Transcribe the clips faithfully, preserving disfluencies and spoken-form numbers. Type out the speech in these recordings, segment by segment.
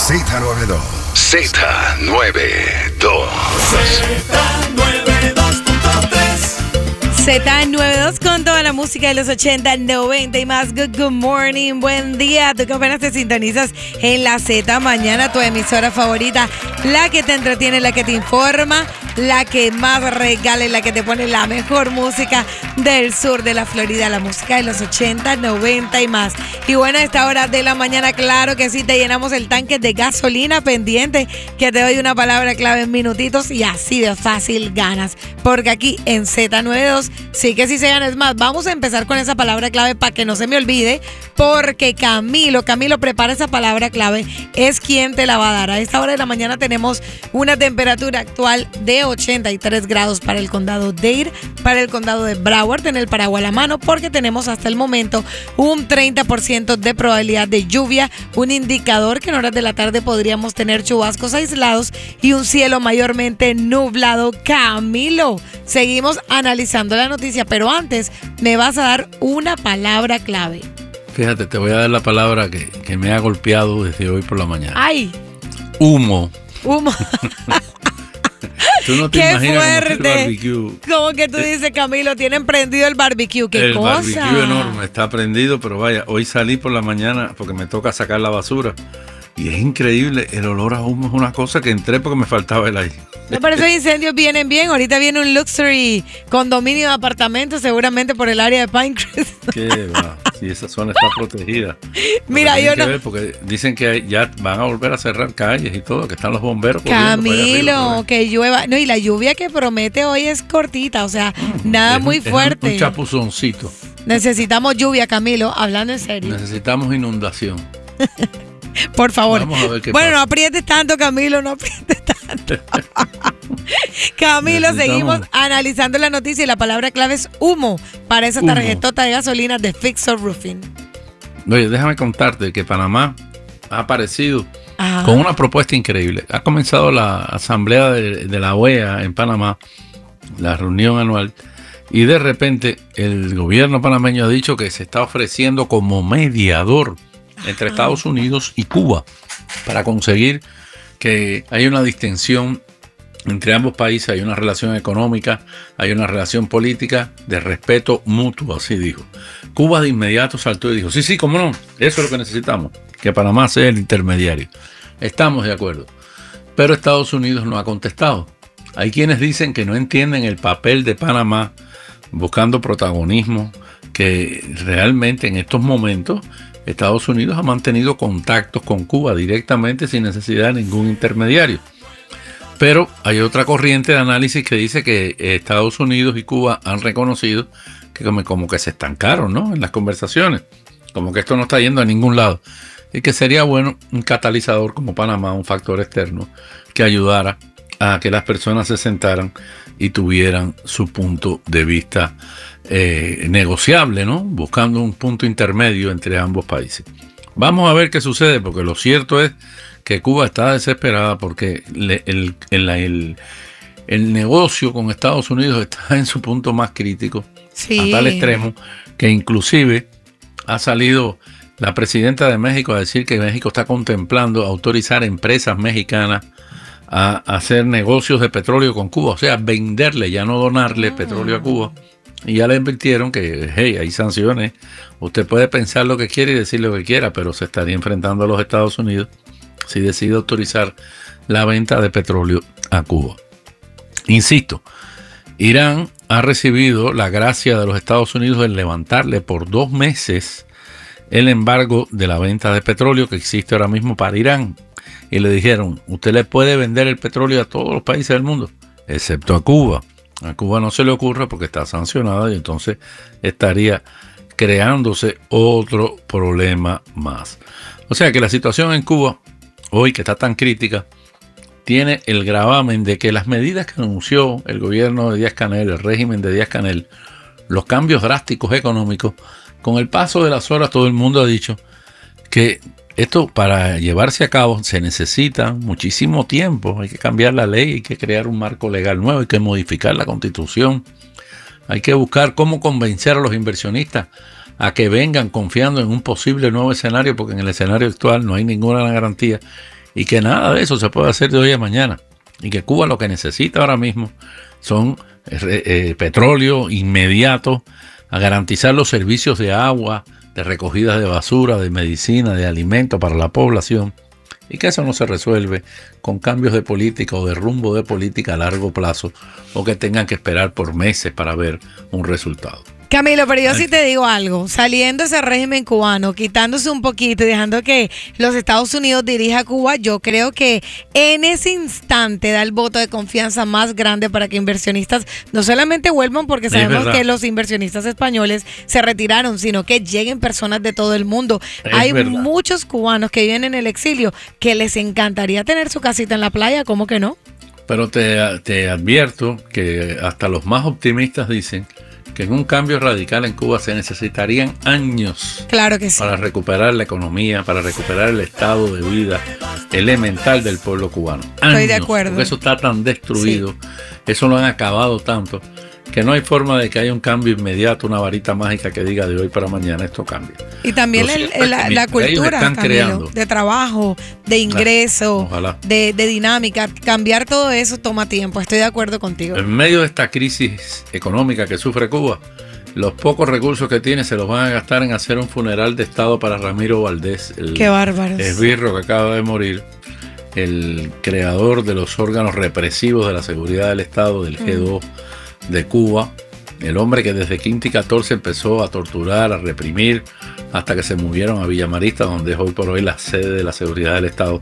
Z noventa y dos. Z noventa y dos. Z noventa y dos punto tres. Z noventa y dos con toda la música de los ochenta, noventa y más. Good, good morning, buen día. Tú que apenas te sintonizas en la Z Mañana, tu emisora favorita, la que te entretiene, la que te informa, la que más regala y la que te pone la mejor música del sur de la Florida, la música de los ochenta, noventa y más. Y bueno, a esta hora de la mañana, claro que sí, te llenamos el tanque de gasolina pendiente, que te doy una palabra clave en minutitos y así de fácil ganas. Porque aquí en Z noventa y dos sí que sí se gana. Es más, vamos a empezar con esa palabra clave para que no se me olvide, porque Camilo, Camilo prepara esa palabra clave, es quien te la va a dar. A esta hora de la mañana tenemos una temperatura actual de ochenta y tres grados para el condado Dade, para el condado de Broward. Ten el paraguas a la mano porque tenemos hasta el momento un treinta por ciento de probabilidad de lluvia, un indicador que en horas de la tarde podríamos tener chubascos aislados y un cielo mayormente nublado. Camilo, seguimos analizando la noticia, pero antes me vas a dar una palabra clave. Fíjate, te voy a dar la palabra que, que me ha golpeado desde hoy por la mañana. ¡Ay! Humo. Humo. Tú no te ¡Qué imaginas fuerte! cómo está el barbecue. Como que tú dices, Camilo, tienen prendido el barbecue. ¡Qué el cosa! El barbecue enorme, está prendido, pero vaya, hoy salí por la mañana porque me toca sacar la basura. Y es increíble, el olor a humo es una cosa que entré porque me faltaba el aire. No, pero esos incendios vienen bien. Ahorita viene un luxury condominio de apartamentos, seguramente por el área de Pinecrest. ¿Qué va? Si esa zona está protegida. Mira, yo no. Ver porque dicen que ya van a volver a cerrar calles y todo, que están los bomberos. Camilo, que llueva. No, y la lluvia que promete hoy es cortita, o sea, mm, nada es, muy es fuerte. Un, un chapuzoncito. Necesitamos lluvia, Camilo, hablando en serio. Necesitamos inundación. Por favor. Vamos a ver qué bueno, pasa. No aprietes tanto, Camilo, no aprietes tanto. Camilo, seguimos analizando la noticia y la palabra clave es humo para esa humo. tarjetota de gasolina de Fixer Roofing. Oye, déjame contarte que Panamá ha aparecido Ajá. con una propuesta increíble. Ha comenzado la asamblea de, de la O E A en Panamá, la reunión anual, y de repente el gobierno panameño ha dicho que se está ofreciendo como mediador entre Ajá. Estados Unidos y Cuba para conseguir que haya una distensión entre ambos países, hay una relación económica, hay una relación política de respeto mutuo, así dijo. Cuba de inmediato saltó y dijo, sí, sí, cómo no, eso es lo que necesitamos, que Panamá sea el intermediario. Estamos de acuerdo, pero Estados Unidos no ha contestado. Hay quienes dicen que no entienden el papel de Panamá buscando protagonismo, que realmente en estos momentos Estados Unidos ha mantenido contactos con Cuba directamente sin necesidad de ningún intermediario. Pero hay otra corriente de análisis que dice que Estados Unidos y Cuba han reconocido que como, como que se estancaron, ¿no?, en las conversaciones, como que esto no está yendo a ningún lado, y que sería bueno un catalizador como Panamá, un factor externo que ayudara a que las personas se sentaran y tuvieran su punto de vista eh, negociable, ¿no?, buscando un punto intermedio entre ambos países. Vamos a ver qué sucede, porque lo cierto es que Cuba está desesperada porque le, el, el, el, el negocio con Estados Unidos está en su punto más crítico, sí. A tal extremo que inclusive ha salido la presidenta de México a decir que México está contemplando autorizar empresas mexicanas a hacer negocios de petróleo con Cuba, o sea, venderle, ya no donarle ah. petróleo a Cuba. Y ya le advirtieron que, hey, hay sanciones, usted puede pensar lo que quiere y decir lo que quiera, pero se estaría enfrentando a los Estados Unidos si decide autorizar la venta de petróleo a Cuba. Insisto, Irán ha recibido la gracia de los Estados Unidos en levantarle por dos meses el embargo de la venta de petróleo que existe ahora mismo para Irán. Y le dijeron, usted le puede vender el petróleo a todos los países del mundo, excepto a Cuba. A Cuba no se le ocurre porque está sancionada y entonces estaría creándose otro problema más. O sea que la situación en Cuba, hoy que está tan crítica, tiene el gravamen de que las medidas que anunció el gobierno de Díaz-Canel, el régimen de Díaz-Canel, los cambios drásticos económicos, con el paso de las horas todo el mundo ha dicho que esto para llevarse a cabo se necesita muchísimo tiempo, hay que cambiar la ley, hay que crear un marco legal nuevo, hay que modificar la constitución, hay que buscar cómo convencer a los inversionistas a que vengan confiando en un posible nuevo escenario, porque en el escenario actual no hay ninguna garantía, y que nada de eso se puede hacer de hoy a mañana. Y que Cuba lo que necesita ahora mismo son eh, eh, petróleo inmediato, a garantizar los servicios de agua, de recogida de basura, de medicina, de alimentos para la población, y que eso no se resuelve con cambios de política o de rumbo de política a largo plazo, o que tengan que esperar por meses para ver un resultado. Camilo, pero yo sí te digo algo, saliendo ese régimen cubano, quitándose un poquito y dejando que los Estados Unidos dirija a Cuba, yo creo que en ese instante da el voto de confianza más grande para que inversionistas no solamente vuelvan, porque sabemos que los inversionistas españoles se retiraron, sino que lleguen personas de todo el mundo. Es Hay verdad. muchos cubanos que viven en el exilio que les encantaría tener su casita en la playa, ¿cómo que no? Pero te, te advierto que hasta los más optimistas dicen que en un cambio radical en Cuba se necesitarían años Claro que sí. para recuperar la economía, para recuperar el estado de vida elemental del pueblo cubano. Años, Estoy de acuerdo. Porque eso está tan destruido, eso lo han acabado tanto, que no hay forma de que haya un cambio inmediato, una varita mágica que diga de hoy para mañana esto cambia. Y también Lo el- cierto el- es la, que la mientras ellos cultura, están Camilo, creando, de trabajo, de ingreso, ojalá. de, de dinámica. Cambiar todo eso toma tiempo. Estoy de acuerdo contigo. En medio de esta crisis económica que sufre Cuba, los pocos recursos que tiene se los van a gastar en hacer un funeral de Estado para Ramiro Valdés, el Qué bárbaros. esbirro que acaba de morir, el creador de los órganos represivos de la seguridad del Estado, del G dos de Cuba, el hombre que desde quince y catorce empezó a torturar, a reprimir, hasta que se movieron a Villamarista, donde es hoy por hoy la sede de la seguridad del Estado.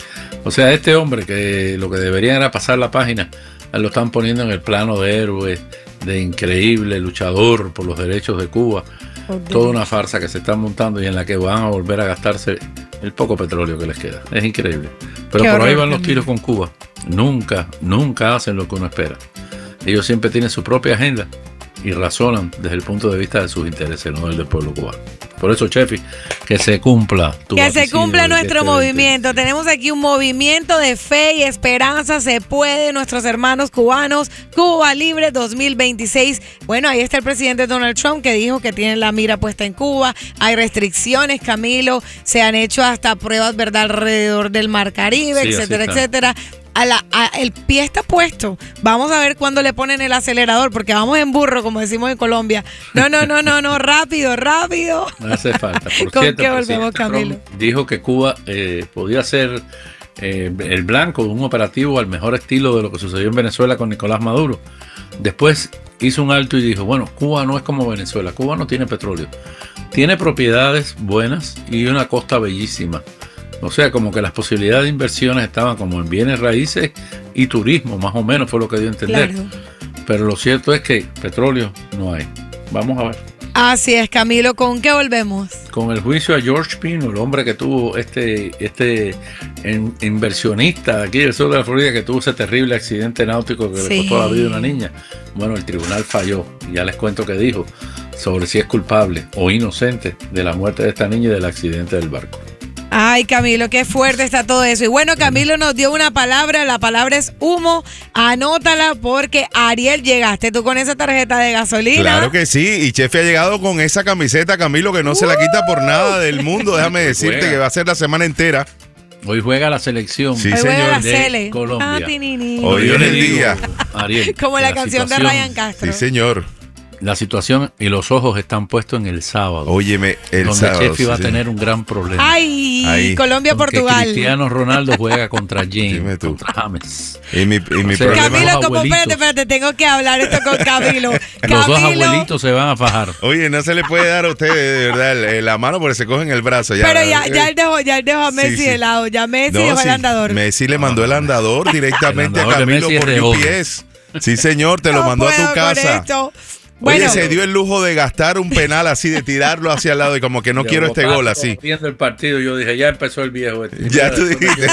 O sea, este hombre que lo que deberían era pasar la página, lo están poniendo en el plano de héroe, de increíble luchador por los derechos de Cuba. Toda una farsa que se están montando y en la que van a volver a gastarse el poco petróleo que les queda. Es increíble. Pero Qué por ahí horror, van los Camilo. tiros con Cuba. Nunca, nunca hacen lo que uno espera. Ellos siempre tienen su propia agenda y razonan desde el punto de vista de sus intereses, no del del pueblo cubano. Por eso, Chefi, que se cumpla tu Que se vaticinio cumpla de que nuestro este movimiento. Tenemos aquí un movimiento de fe y esperanza. Se puede, nuestros hermanos cubanos. Cuba Libre dos mil veintiséis. Bueno, ahí está el presidente Donald Trump que dijo que tiene la mira puesta en Cuba. Hay restricciones, Camilo. Se han hecho hasta pruebas, ¿verdad?, alrededor del Mar Caribe, Sí, así etcétera, está. etcétera. A la, a- el pie está puesto. Vamos a ver cuándo le ponen el acelerador, porque vamos en burro, como decimos en Colombia. No, no, no, no, no, rápido, rápido. No hace falta. Por ¿Con cierto, qué el volvemos, presidente Camilo? Trump dijo que Cuba eh, podía ser eh, el blanco de un operativo al mejor estilo de lo que sucedió en Venezuela con Nicolás Maduro. Después hizo un alto y dijo, bueno, Cuba no es como Venezuela. Cuba no tiene petróleo. Tiene propiedades buenas y una costa bellísima. O sea, como que las posibilidades de inversiones estaban como en bienes raíces y turismo, más o menos fue lo que dio a entender. Claro. Pero lo cierto es que petróleo no hay. Vamos a ver. Así es, Camilo. ¿Con qué volvemos? Con el juicio a George Pino, el hombre que tuvo este, este en- inversionista de aquí del sur de la Florida, que tuvo ese terrible accidente náutico que Sí. le costó la vida a una niña. Bueno, el tribunal falló. Y ya les cuento qué dijo sobre si es culpable o inocente de la muerte de esta niña y del accidente del barco. Ay, Camilo, qué fuerte está todo eso. Y bueno, Camilo nos dio una palabra, la palabra es humo. Anótala porque, Ariel, llegaste tú con esa tarjeta de gasolina. Claro que sí, y Chefi ha llegado con esa camiseta, Camilo, que no se la quita por nada del mundo. Déjame decirte Juega. que va a ser la semana entera. Hoy juega la selección Sí, Hoy juega señor. la de Cele. Colombia. Ah, tinini. Hoy Yo es le el digo, día. Ariel, Como que la canción de situación- Ryan Castro. Sí, señor. La situación y los ojos están puestos en el sábado. Óyeme, el donde sábado. Chefi sí, va a sí. tener un gran problema. Ay, Ahí. Colombia, Porque Portugal. Cristiano Ronaldo juega contra James, Dime tú. contra James. Y mi, y mi O sea, problema... Camilo, los ¿cómo? abuelitos. Espérate, espérate, tengo que hablar esto con Camilo. Los dos Camilo, abuelitos se van a fajar. Oye, no se le puede dar a ustedes de verdad el- el- la mano porque se cogen el brazo. Ya, Pero ya, ya Eh, él dejó, ya él dejó a Sí, Messi sí. de lado. Ya Messi no, dejó sí, el andador. Messi le mandó el andador directamente El andador a de Camilo Messi es por de U oro. P S. Sí, señor, te lo No mandó a puedo tu con casa. esto. Oye, Bueno, se dio el lujo de gastar un penal así, de tirarlo hacia el lado y como que no De quiero este botazo, gol así. Viendo el partido, yo dije, ya empezó el viejo. Este. Ya tú Después dijiste.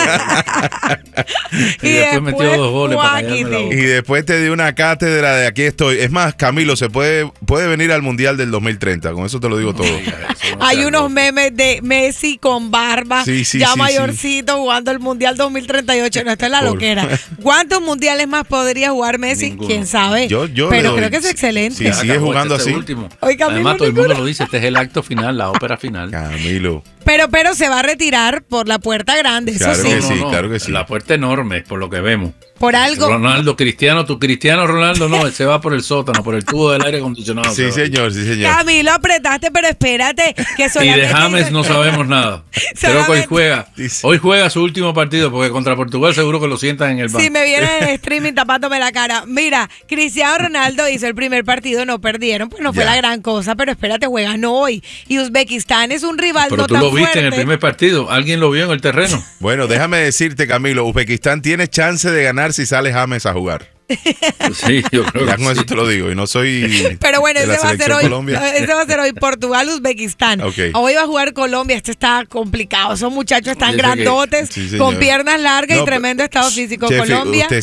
metió- y después metió dos goles para callarme la guáquete. boca. Y después te dio una cátedra de aquí estoy. Es más, Camilo, se puede, puede venir al Mundial del dos mil treinta. Con eso te lo digo todo. Diga eso, no hay sea unos loco. memes de Messi con barba, Sí, sí, ya sí, mayorcito, jugando el Mundial dos mil treinta y ocho. No, esto es la Por- loquera. ¿Cuántos mundiales más podría jugar Messi? Ninguno. ¿Quién sabe? Yo- yo le Pero doy- creo que es excelente. Sí, Ya sigue acabó, jugando este es el así. último. Oiga, Camilo, Además, todo el ninguno. mundo lo dice, este es el acto final, la ópera final. Camilo. Pero, pero se va a retirar por la puerta grande, eso Claro sí. que sí, claro que sí. La puerta enorme, por lo que vemos. Por algo. Ronaldo, Cristiano, tu Cristiano Ronaldo no, él se va por el sótano, por el tubo del aire acondicionado. Sí, señor, sí, señor. Camilo, apretaste, pero espérate, que Y solamente... de James no sabemos nada. Creo que hoy Solamente- juega. Dice- Hoy juega su último partido porque contra Portugal seguro que lo sientan en el banco. Si me vienen en streaming tapándome la cara. Mira, Cristiano Ronaldo hizo el primer partido, no perdieron, pues no fue Ya. la gran cosa, pero espérate, juegan hoy. Y Uzbekistán es un rival Pero no tú tan lo viste fuerte. en el primer partido. ¿Alguien lo vio en el terreno? Bueno, déjame decirte, Camilo, Uzbekistán tiene chance de ganar si sale James a jugar. Sí, yo creo Ya que con eso sí. te lo digo. Y no soy Pero bueno, de la ese va, a ser selección hoy, Colombia. ese va a ser hoy Portugal, Uzbekistán. Ok. Hoy va a jugar Colombia, este está complicado. Esos muchachos están Dice que- grandotes, Sí, señor. con piernas largas No, y tremendo estado físico. Chefi, Colombia. usted